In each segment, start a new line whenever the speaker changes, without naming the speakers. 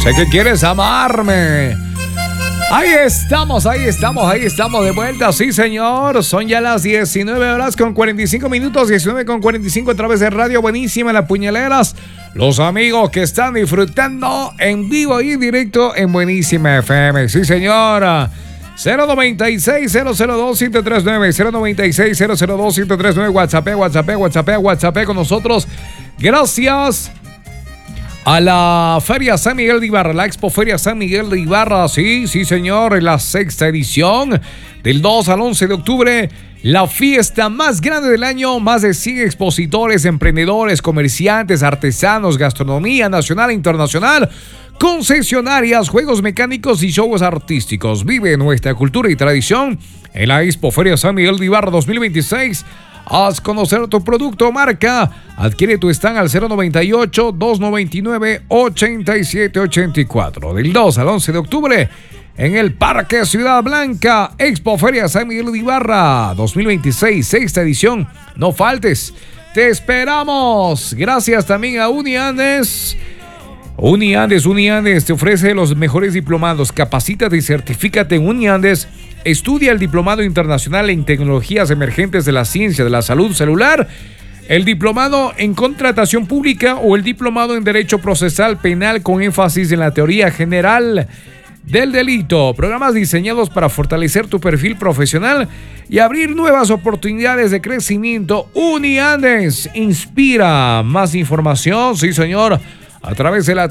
Sé que quieres amarme. Ahí estamos de vuelta, sí señor. Son ya las 19 horas con 45 minutos, 19 con 45 a través de Radio Buenísima, Las Puñaleras. Los amigos que están disfrutando en vivo y en directo en Buenísima FM, sí señora. 096-002-739, 096-002-739, WhatsApp con nosotros. Gracias a la Feria San Miguel de Ibarra, la Expo Feria San Miguel de Ibarra, sí señor, en la 6ª edición, del 2 al 11 de octubre, la fiesta más grande del año, más de 100 expositores, emprendedores, comerciantes, artesanos, gastronomía nacional e internacional, concesionarias, juegos mecánicos y shows artísticos. Vive nuestra cultura y tradición en la Expo Feria San Miguel de Ibarra 2026. Haz conocer tu producto o marca. Adquiere tu stand al 098-299-8784. Del 2 al 11 de octubre en el Parque Ciudad Blanca. Expo Feria San Miguel de Ibarra 2026, 6ª edición. No faltes. Te esperamos. Gracias también a Uniandes. Uniandes te ofrece los mejores diplomados. Capacítate y certifícate en Uniandes. Estudia el diplomado internacional en tecnologías emergentes de la ciencia de la salud celular, el diplomado en contratación pública o el diplomado en derecho procesal penal con énfasis en la teoría general del delito. Programas diseñados para fortalecer tu perfil profesional y abrir nuevas oportunidades de crecimiento. Uniandes inspira. Más información, sí señor, a través de la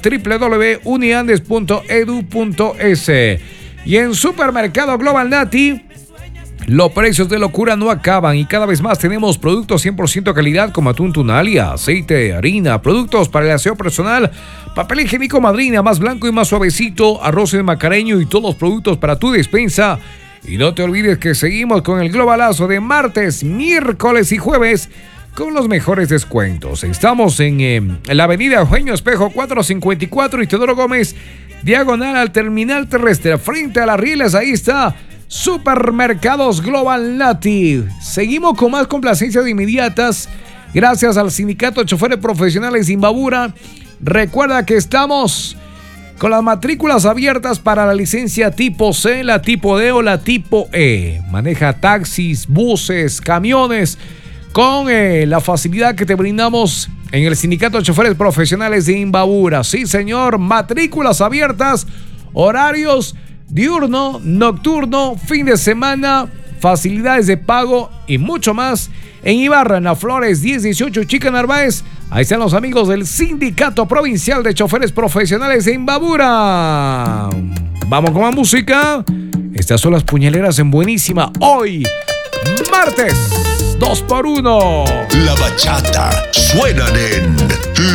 www.uniandes.edu.es. Y en Supermercado Global Nati, los precios de locura no acaban y cada vez más tenemos productos 100% calidad como atún Tunalia, aceite, harina, productos para el aseo personal, papel higiénico Madrina, más blanco y más suavecito, arroz de macareño y todos los productos para tu despensa. Y no te olvides que seguimos con el globalazo de martes, miércoles y jueves con los mejores descuentos. Estamos en la avenida Eugenio Espejo 454 y Teodoro Gómez, diagonal al terminal terrestre, frente a las rieles. Ahí está Supermercados Global Nati. Seguimos con más complacencias inmediatas gracias al Sindicato de Choferes Profesionales de Imbabura. Recuerda que estamos con las matrículas abiertas para la licencia tipo C, la tipo D o la tipo E. Maneja taxis, buses, camiones con la facilidad que te brindamos en el Sindicato de Choferes Profesionales de Imbabura. Sí, señor, matrículas abiertas, horarios diurno, nocturno, fin de semana, facilidades de pago y mucho más en Ibarra, en las Flores 1018 Chica Narváez. Ahí están los amigos del Sindicato Provincial de Choferes Profesionales de Imbabura. Vamos con más música. Estas son las puñaleras en Buenísima. Hoy, martes 2x1.
La bachata suenan en